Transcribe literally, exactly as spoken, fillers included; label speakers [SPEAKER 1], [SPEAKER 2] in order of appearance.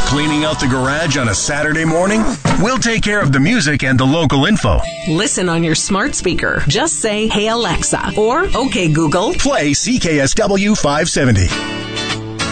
[SPEAKER 1] Cleaning out the garage on a Saturday morning? We'll take care of the music and the local info.
[SPEAKER 2] Listen on your smart speaker. Just say, "Hey Alexa," or "Okay Google,
[SPEAKER 1] play C K S W five seventy."